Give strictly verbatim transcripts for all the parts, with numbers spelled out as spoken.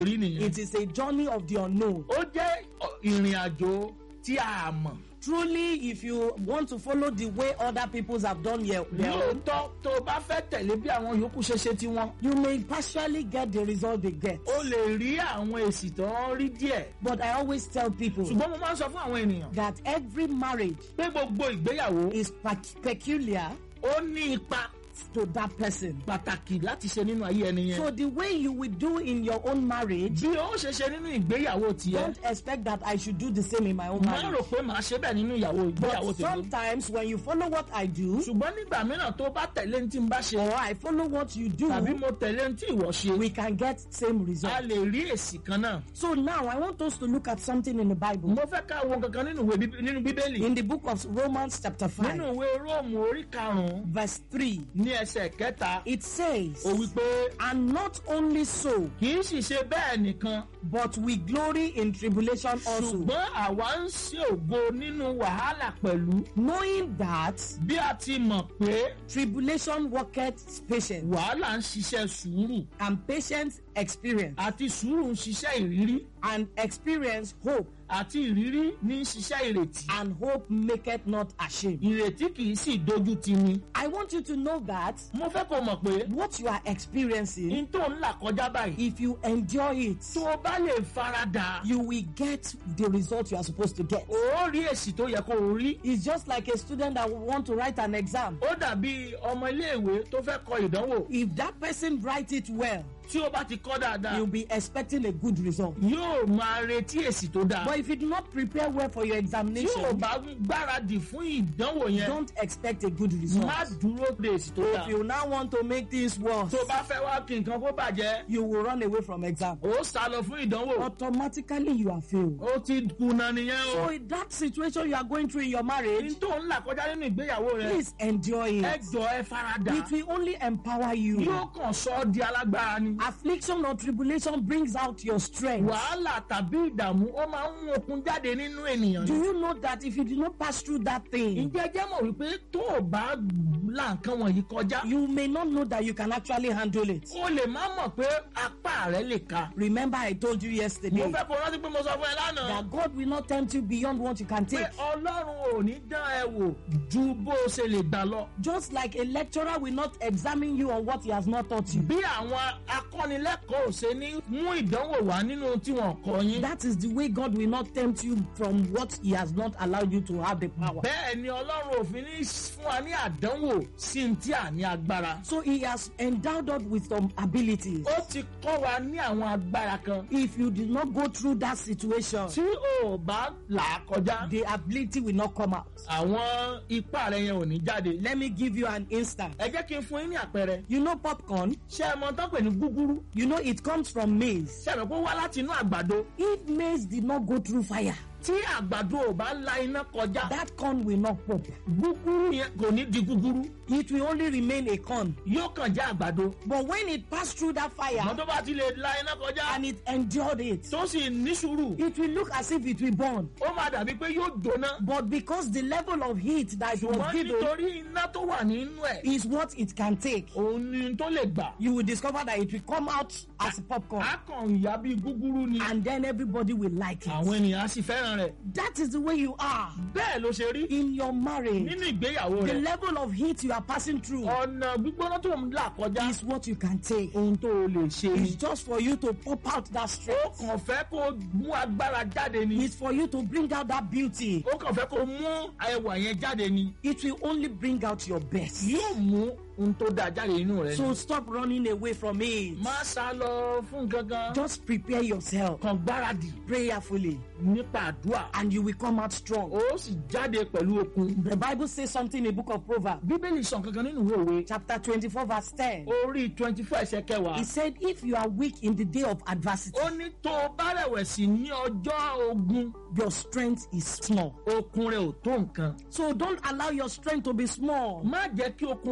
rí nìyẹn. It is a journey of the unknown. Ó jẹ́ ìrìn àjò tí a mọ̀. Truly, if you want to follow the way other peoples have done here, lóòótọ́ tó o bá fẹ́ tẹ̀lé bí àwọn yòókù ṣe ṣe tiwọn. you may partially get the result they get. o lè rí àwọn èsì tó ń rí díẹ̀. But I always tell people ṣùgbọ́n mo máa ń sọ fún àwọn ènìyàn. that every marriage pé gbogbo ìgbéyàwó is pe- peculiar ó ní ipa to that person. pàtàkì láti ṣe nínú ayé ẹni yẹn. So the way you will do in your own marriage, bí o ṣe ṣe nínú ìgbéyàwó tiẹ̀. don't expect that I should do the same in my own má rò marriage. pé màá ṣe bẹ́ẹ̀ nínú ìyàwó ìgbéyàwó But tèmi. sometimes when you follow what I do, ṣùgbọ́n nígbà mìíràn tó bá tẹ̀lé ní tí n bá ṣe. or I follow what you do, tàbí mo tẹ̀lé ní tí ìwọ ṣe. we can get same a result. lè rí èsì kan náà. So now I want us to look at something in the Bible. mo fẹ́ ká wo kankan nínú ìwé Bíbélì- nínú bíbélì. In the book of Romans chapter nínú five, ìwé Róòmù orí karùn-ún verse three, ní ẹsẹ̀ kẹta. it says, ó wí pé and not only so, kì í sì ṣe bẹ́ẹ̀ nìkan. but we glory in tribulation also, ṣùgbọ́n àwa ń ṣe ògo nínú wàhálà pẹ̀lú. knowing that bí a ti mọ̀ pé tribulation worketh patience, wàhálà ń ṣiṣẹ́ sùúrù and patience experience, àti sùúrù ń ṣiṣẹ́ ìrírí and experience hope, àti ìrírí ní ṣiṣẹ́ ìrètí. and hope maketh not ashamed. ìrètí kì í sì dojú tì ni. I want you to know that mo fẹ́ kó mọ̀ pé what you are experiencing, n tó ń là kọjá báyìí. if you endure it, tó o bá lè farada. you will get the result you are supposed to get. ó rí èsì tó yẹ kó o rí. It's just like a student that want to write an exam. ó dàbí ọmọ iléèwé tó fẹ́ kọ ìdánwò. If that person write it well, tí ó bá ti kọ́ dáadáa. you'll be expecting a good result. yóò máa retí èsì tó dáa. But if you do not prepare well for your tí o examination, bá gbáradì fún ìdánwò yẹn. don't expect a good result. má dúró de èsì tó dáa. If you now want to make things worse, tó bá fẹ́ wá kí nǹkan kó bàjẹ́. you will run away from exam. ó sá lọ fún ìdánwò. Automatically you are failed. ó ti kùnà nìyẹn So o. in that situation you are going through in your marriage, n tó ń là kọjá nínú ìgbéyàwó rẹ. please endure ẹ it. jọ ẹ farada. It will only empower you. yóò kàn sọ ọ́ di alágbára ni. Affliction or tribulation brings out your strength. wàhálà tàbí ìdààmú ó máa ń mú okun jáde nínú ènìyàn. Do you know that if you do not pass through that thing, ǹjẹ́ jẹ́ mọ̀ wípé tó o bá la nǹkan wọ̀nyí kọjá. you may not know that you can actually handle it. o lè má mọ̀ pé apá rẹ lè ka. Remember I told you mo yesterday fẹ́ kó rántí pé mo sọ fún ẹ lánàá. that God will not tempt you beyond what you can pé take. ọlọ́run ò ní dán ẹ wò ju bó o ṣe lè gbà lọ. Just like a lecturer will not examine you on what he has not taught you. bí àwọn akọ́nilẹ́kọ̀ọ́ ò ṣe ní mú ìdánwò wá nínú tí wọ́n kọ́ yín. That is the way God will not tempt you from what he has not allowed you to have the power. bẹ́ẹ̀ ni ọlọ́run ò fi ní fún wa ní àdánwò sí ní tí a ní agbára. So he has endowed us with some abilities. ó ti kọ́ wa ní àwọn agbára kan. If you did not go through that situation, tí o bá là á kọjá. the ability will not come out. àwọn ipá rẹ yẹn ò ní jáde. Let me give you an instance. ẹ jẹ́ kí n fún yín ní àpẹẹrẹ. You know popcorn? ṣé ẹ mọ tán pè ní gúgúrú. You know it comes from maize. ṣé ẹ mọ̀ pé ó wá láti inú àgbàdo. If maize did not go through fire, tí àgbàdo ò bá la iná kọjá. that corn will not pop. gúgúrú yẹn kò ní di gúgúrú. It will only remain a corn. yóò kàn já àgbàdo. But when it passed through that fire àmọ́ tó bá ti lè la iná kọjá. and it endured it, tó sì ní sùúrù. it will look as if it will burn. ó máa dàbí pé yóò jóná. But because the level of heat that it was ṣùgbọ́n given nítorí iná tó wà nínú ẹ̀. is what it can take, òun ni tó lè gbà. you will discover that it will come out as popcorn. á kàn yá bí gúgúrú ni. And then everybody will like àwọn it. ènìyàn á sì fẹ́ràn rẹ̀. That is the way you are bẹ́ẹ̀ ló ṣe rí. in your marriage. nínú ìgbéyàwó The rẹ̀. level of heat you are passing through ọ̀nà gbígbóná tó ń là kọjá. is what you can take. ohun tó o lè ṣe It's ni. just for you to pop out that ó strength. kàn fẹ́ kó mú agbára jáde ni. It's for you to bring out that beauty. ó kàn fẹ́ kó mú ẹwà yẹn jáde ni. It will only bring out your best. yóò mú ohun tó dáa jáde nínú rẹ̀ So ni. stop running away from it. má sá lọ fún gangan. Just prepare yourself kàn gbáradì prayerfully nípa àdúrà. and you will come out strong. ó sì jáde pẹ̀lú okun. The Bible says something in the book of Proverbs, bíbélì sọ kankan nínú ìwé òwe. chapter twenty-four, verse ten. orí twenty four ẹsẹ̀ kẹwàá. He said, if you are weak in the day of adversity, ó ní tó o bá rẹ̀wẹ̀sì ní ọjọ́ ogun. your strength is small. okun rẹ̀ ò tó nǹkan. So don't allow your strength to be small. má jẹ́ kí okun rẹ̀ kéré.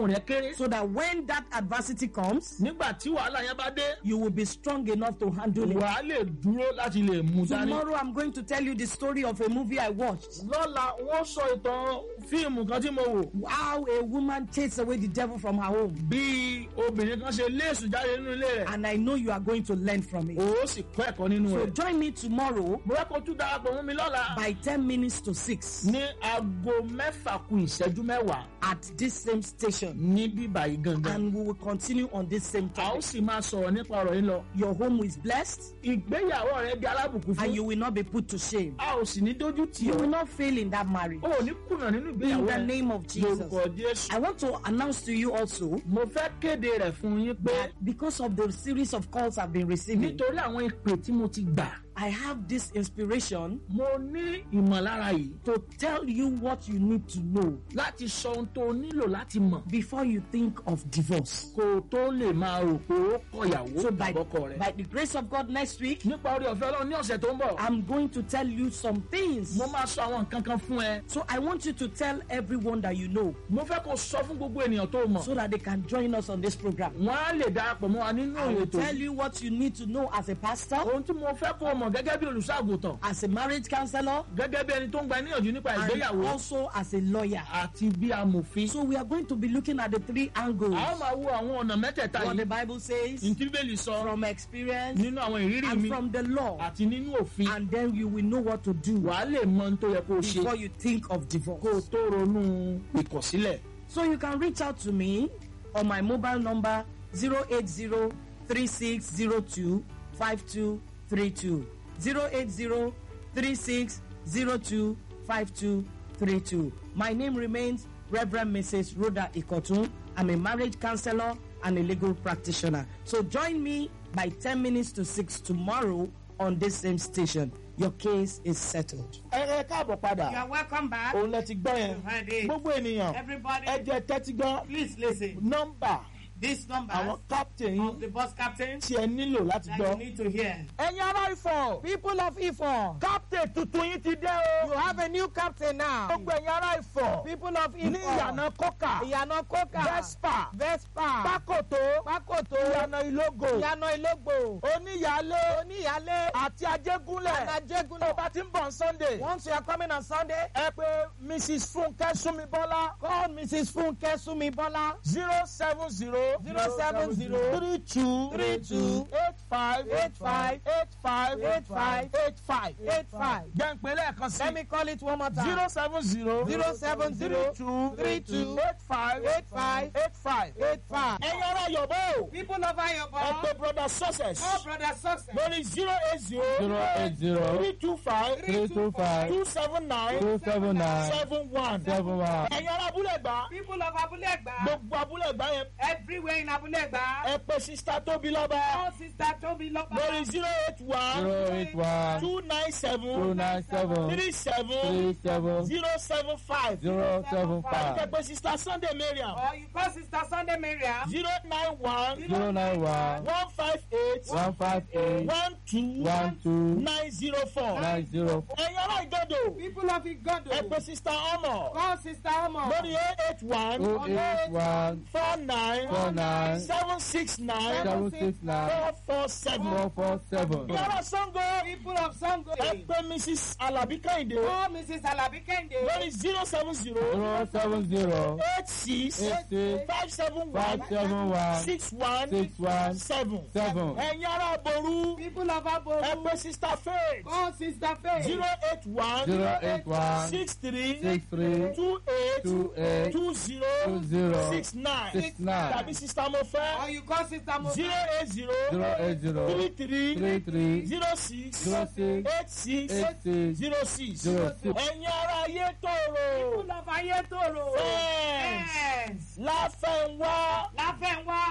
pé so that when that adversity comes, nígbà tí wàhálà yẹn bá dé you will be strong enough to handle it. wà á lè dúró láti lè mú dání. Tomorrow I'm going to tell you the story of a movie I watched. lọ́la wọ́n sọ ìtàn fíìmù kan tí mo wò. How a woman chased away the devil from her home. bí obìnrin kan ṣe léèsù jáde nínú ilé rẹ̀. And I know you are going to learn from it. ó sì kọ́ ẹ̀kọ́ nínú So rẹ̀. join me tomorrow mo fẹ́ kó tún darapọ̀ mọ́ mi lọ́la. by ten minutes to six ní aago mẹ́fà kù ìṣẹ́jú mẹ́wàá at this same station. ní bíbá yìí gangan. And we will continue on this same a ó topic. sì máa sọ̀rọ̀ nípa ọ̀rọ̀ yìí lọ. Your home is blessed ìgbéyàwó rẹ di alábùkún and fún. you will not be put to shame. a ò sì ní dójú tì You will ọ́. not fail in that marriage. o ò ní kùnà nínú In ìgbéyàwó the rẹ. name of Jesus. lórúkọ Jésù. I want to announce to you also mo fẹ́ kéde rẹ̀ fún yín pé that because of the series of calls I've been receiving, nítorí àwọn ìpè tí mo ti gbà. I have this inspiration mo ní ìmọ̀lára yìí to tell you what you need to know láti sọ ohun tó o nílò láti mọ̀ before you think of divorce. kó o tó lè máa rò pé ó kọ̀yàwó So by, àbọ̀kọ rẹ̀. by the grace of God next week, nípa orí ọ̀fẹ́ Ọlọ́run ní ọ̀sẹ̀ tó ń bọ̀. I'm going to tell you some things. mo máa sọ àwọn nǹkan kan fún ẹ. So I want you to tell everyone that you know mo fẹ́ kó o sọ fún gbogbo ènìyàn tó o mọ̀. so that they can join us on this program. wọ́n á lè darapọ̀ mọ́ wa nínú I will ètò. tell you what you need to know as a pastor, ohun tí mo fẹ́ kó o mọ̀ gẹ́gẹ́ bí olùṣọ́àgùntàn. as a marriage counselor, gẹ́gẹ́ bí ẹni tó ń gba níyànjú nípa and ìgbéyàwó. also as a lawyer. àti bí amòfin. So we are going to be looking at the three angles. a ó máa wo àwọn ọ̀nà mẹ́tẹ̀ẹ̀ta What the yìí. Bible says, ní tí Bíbélì sọ from experience, nínú àwọn ìrírí and mi from the law. àti nínú òfin. And then you will know what to do wàá lè mọ ohun tó yẹ kó o ṣe before you think of kó o divorce. tó ronú ìkọ̀sílẹ̀. So you can reach out to me on my mobile number zero eight zero three six zero two five two three two. zero eight zero three six zero two five two three two. My name remains Reverend Missus Rhoda Ikotun. I'm a marriage counselor and a legal practitioner. So join me by ten minutes to six tomorrow on this same station. Your case is settled. ẹ ẹ káàbọ̀ padà. You are welcome back. òun lẹ ti gbọ́ yẹn. You heard it. gbogbo ènìyàn Everybody, ẹ jẹ́ tẹ́tí gbọ́. please listen. nọ́mbà This number àwọn captain yín of the bus captain tí ẹ nílò láti that gbọ́. you need to hear. ẹ̀yin ará Ifọ̀. People of Ifọ̀, captain tuntun yín ti dé o. you have a new captain now. gbogbo ẹ̀yin ará Ifọ̀. People of ní Ifọ̀, ìyànà kókà. Ìyànà Kókà, Vespa. Vespa, pákòtó. Pákòtó, ìyànà ìlógo. Ìyànà Ìlógbò, oníyàlé. Oníyàlé, àti ajégúnlẹ̀. and tó Ajégúnlẹ̀. bá ti ń bọ̀ Sunday. Once you are coming on Sunday, ẹ pè Mrs Funke Súnmibọ́lá. call Missus Funke Sumibola, zero seven zero. zero seven zero three two. three two eight five. eight five eight five. eight five eight five. eight five. jẹ́ ń pè lẹ́ẹ̀kan sí. Let me call it one more time. zero seven zero. zero seven zero two. three two eight five. eight five eight five. eight five. ẹ̀yin ará Yọ̀bọ̀. People of ẹ Ayobo, pè brother success. all brother success. lórí zero eight zero. zero eight zero three two five. three two five two seven nine. two seven nine seven one. seven one. ẹ̀yin ará Abúlé-Ẹ̀gbá. People of Abulegba, gbogbo Abúlé-Ẹ̀gbá yẹn. everywhere in Abulegba, ẹ pè sista Tóbi lọ́ba. all sister Tobi lórí Loba, zero eight one. zero eight one two nine seven. two nine seven three seven. three seven zero seven five. zero seven ẹ five pè sista Sunday Mariam. or you call sister Sunday Miriam, zero nine one. zero nine one one five eight. one five eight one two. one two nine zero four. nine zero four ẹ̀yin ará Ìgàndò. people of ẹ Igodo, pè sista Ọmọ. call sister Omo, lórí eight eight one. oh eight one four nine. four nine seven six nine. seven six nine four four seven. four four seven ẹ̀yin ará Ṣàngó. people of Sango, ẹ pè Mrs Alabi Kẹ́hìndé. call Missus Alabi Kende, lórí zero seven zero. zero seven zero eight six. eight six five seven five one. seven one six one. six one seven. seven ẹ̀yin ará Aboru. people of ẹ Aboru, pè sista Faith. call sister Faith, zero eight one. zero eight one six three. six three two eight. two eight two zero. two zero six nine. six nine tàbí sista Mofẹ́. or you call sister Mo, zero eight zero. zero eight zero three three. three three zero six. zero six eight six. eight six zero six. zero six. ẹ̀yin ará Ayétòrò. people of Ayetoro, Fẹ́ẹ̀nsì. yes, Láfẹ̀nwá. Láfẹ̀nwá,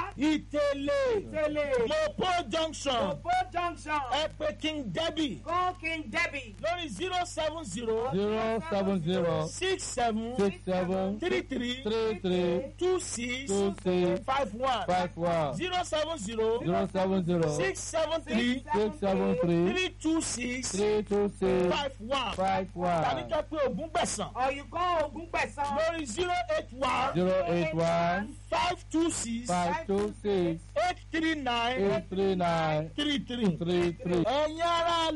Ìtẹ̀lé. Tele, Mopo junction. Opo Junction, ẹ pè King Debbie. call King Debbie, lórí zero seven zero. zero seven zero six seven. six seven three three. three three two six. two six five five one five one zero seven zero zero seven zero six seven three six seven three three two six three two six five one five tàbí one kẹ́ pé ogún gbẹ̀sán Or you call Ogun Pesan. lórí zero eight one zero eight one five two six five two six eight three nine eight three nine three three. three three. ẹ̀yin ará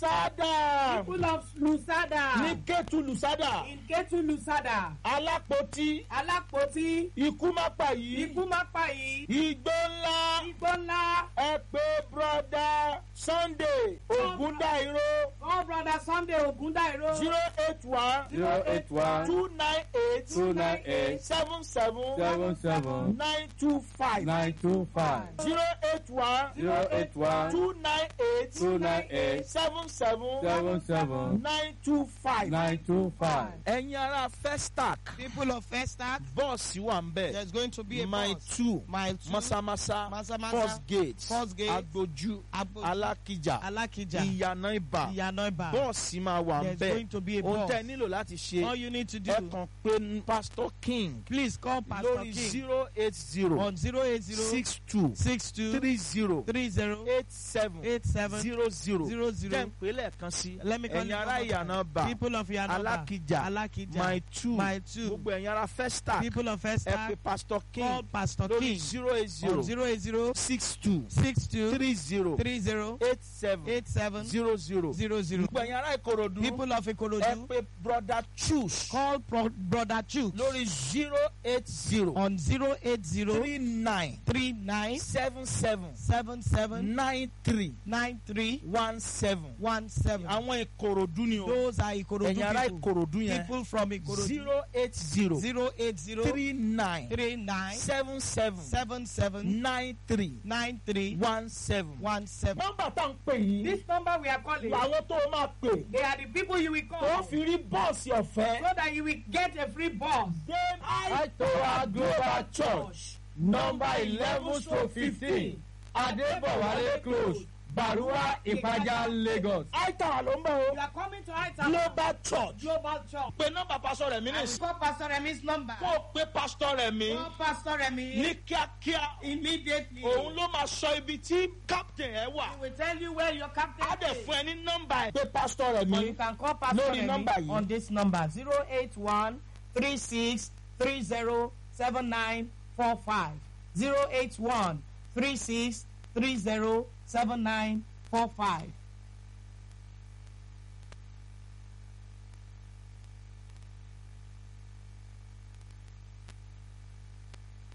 Lusada Full of Lusada. ní Kétu Lusada In Ketu Lusada. Alápótí Alápótí. ikú má pa yìí Ikú má pa yìí. igbó ńlá Igbó ńlá. ẹ pé broda Sunday Ògúndáìró Call brother Sunday Ogundairo. zero eight one zero eight one two nine eight two nine eight seven seven seven seven nine two five nine two five zero eight one zero eight one two nine eight two nine eight seven seven seven seven nine two five. nine two five. ẹ̀yin ará Festac People of Festac, bọ́ọ̀sì wà ń bẹ̀ there's going to be a mile bus. two Mile two. masamasa Masamasa, first gate First Gate, agboju Agboju, alákìjà Alakija, ìyànà ibà Iyanoiba. bọ́ọ̀sì máa wà ń There's bẹ̀ going to be a ohun bus. tẹ́ ẹ nílò láti All ṣe you need to do, ẹ kàn pé Pastor King please call Pastor lórí King zero eight zero on zero eight zero six two six two three zero three zero eight seven eight seven zero zero zero jẹ́ zero. ń pè lẹ́ẹ̀kan sí Let me call ẹ̀yin you ará one more time. ìyànà bà People of Iyanoiba, Alákìjà Alakija, mile two Mile two. gbogbo ẹ̀yin ará Festac People of ẹ pè Festac, Pastor call King Pastor lórí King zero eight zero on zero eight zero six two six two three zero three zero eight seven eight seven zero zero. zero zero. gbogbo ẹ̀yin ará Ìkòròdú People of ẹ Ikorodu, pè brother Choose call Pro- Brother Chu lórí zero eight zero on zero eight zero three nine three nine seven seven seven seven nine three nine three one seven. one seven. àwọn Ìkòròdú ni o Those are Ikorodu ẹ̀yin ará people. Ìkòròdú yẹn People from Ikorodu. zero eight zero zero eight zero three nine three nine seven seven seven seven nine three nine three one seven. one seven. nọ́mbà tá à ń pè yìí This number we are calling. làwọn tó o máa pè They are the people you will tó call. fi rí bọ́ọ̀sì ọ̀fẹ́. So that you will get a free bus. Then Aitowa Global Church number eleven to fifteen Adebowale Close Barua Ipaja Lagos. Aitawa ló ń bọ̀ You o. are coming to Aita Global Church. Global Church. Pe nọ́mbà pásọ rẹ̀ mí And nìsí. call Pastor Remi's number. Kó o pe pásítọ̀ rẹ̀ mí Call Pastor Remi ní kíákíá. immediately. Òun ló máa sọ ibi tí captain ẹ wà. He will tell you where your captain Á dẹ̀ is. fún ẹ ní nọ́mbà ẹ̀. Pe pásítọ̀ rẹ̀ Or mí you can call Pastor lórí Remi nọ́mbà yìí. on this number zero eight one three six three zero seven nine four five zero eight one three six three zero seven nine four five